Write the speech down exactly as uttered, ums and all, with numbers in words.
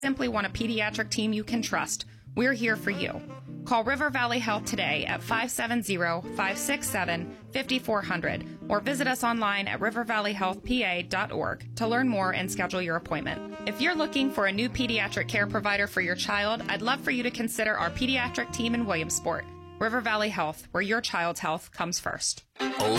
simply want a pediatric team you can trust, we're here for you. Call River Valley Health today at five seven zero, five six seven, five four zero zero or visit us online at river valley health p a dot org to learn more and schedule your appointment. If you're looking for a new pediatric care provider for your child, I'd love for you to consider our pediatric team in Williamsport. River Valley Health, where your child's health comes first. Old